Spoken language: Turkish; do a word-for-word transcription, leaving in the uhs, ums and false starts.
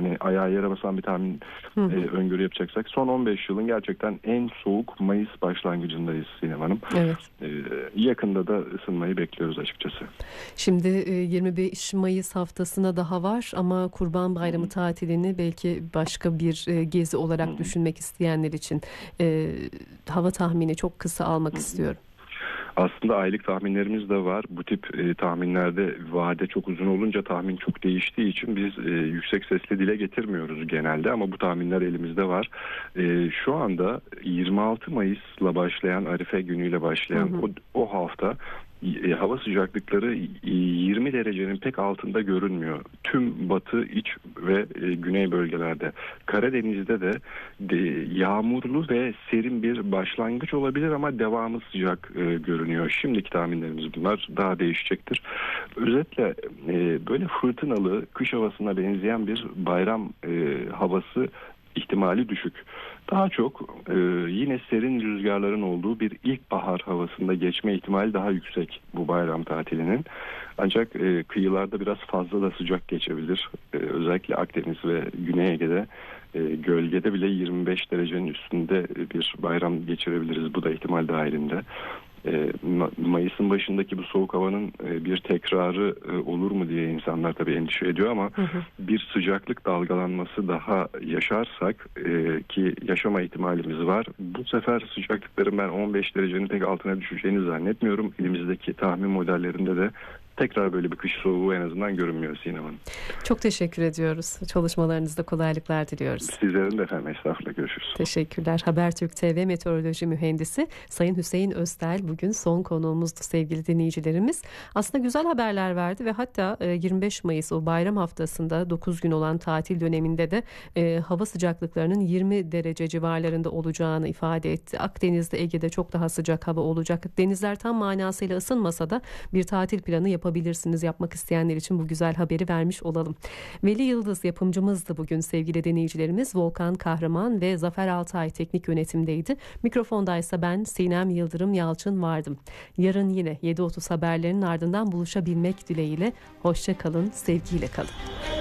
Yani ayağı yere basan bir tahmin e, öngörü yapacaksak son on beş yılın gerçekten en soğuk Mayıs başlangıcındayız Sinem Hanım. Evet. E, yakında da ısınmayı bekliyoruz açıkçası. Şimdi yirmi beş Mayıs haftasına daha var ama Kurban Bayramı Hı-hı. tatilini belki başka bir gezi olarak Hı-hı. düşünmek isteyenler için e, hava tahmini çok kısa almak Hı-hı. istiyorum. Aslında aylık tahminlerimiz de var. Bu tip e, tahminlerde vade çok uzun olunca tahmin çok değiştiği için biz e, yüksek sesle dile getirmiyoruz genelde ama bu tahminler elimizde var. E, şu anda yirmi altı Mayıs'la başlayan Arife günüyle başlayan hı hı. o, o hafta e, hava sıcaklıkları yirmi derecenin pek altında görünmüyor. Tüm batı, iç ve e, güney bölgelerde. Karadeniz'de de, de yağmurlu ve serin bir başlangıç olabilir ama devamı sıcak e, görünüyor. Şimdiki tahminlerimiz bunlar. Daha değişecektir. Özetle e, böyle fırtınalı, kış havasına benzeyen bir bayram e, havası ihtimali düşük. Daha çok e, yine serin rüzgarların olduğu bir ilkbahar havasında geçme ihtimali daha yüksek bu bayram tatilinin. Ancak e, kıyılarda biraz fazla da sıcak geçebilir. E, özellikle Akdeniz ve Güney Ege'de e, gölgede bile yirmi beş derecenin üstünde bir bayram geçirebiliriz. Bu da ihtimal dahilinde. E, Mayıs'ın başındaki bu soğuk havanın e, bir tekrarı e, olur mu diye insanlar tabii endişe ediyor ama hı hı. bir sıcaklık dalgalanması daha yaşarsak e, ki yaşama ihtimalimiz var. Bu sefer sıcaklıkların ben on beş derecenin pek altına düşeceğini zannetmiyorum. Elimizdeki tahmin modellerinde de tekrar böyle bir kış soğuğu en azından görünmüyor Sinem Hanım. Çok teşekkür ediyoruz. Çalışmalarınızda kolaylıklar diliyoruz. Sizlerin de efendim. Estağfurullah, görüşürüz. Teşekkürler. Habertürk T V Meteoroloji Mühendisi Sayın Hüseyin Öztel bugün son konuğumuzdu sevgili dinleyicilerimiz. Aslında güzel haberler verdi ve hatta yirmi beş Mayıs o bayram haftasında dokuz gün olan tatil döneminde de e, hava sıcaklıklarının yirmi derece civarlarında olacağını ifade etti. Akdeniz'de, Ege'de çok daha sıcak hava olacak. Denizler tam manasıyla ısınmasa da bir tatil planı yapabilirsiniz. Yapmak isteyenler için bu güzel haberi vermiş olalım. Veli Yıldız yapımcımızdı bugün sevgili dinleyicilerimiz. Volkan Kahraman ve Zafer Altay teknik yönetimdeydi. Mikrofondaysa ben Sinem Yıldırım Yalçın vardım. Yarın yine yedi otuz haberlerinin ardından buluşabilmek dileğiyle. Hoşça kalın, sevgiyle kalın.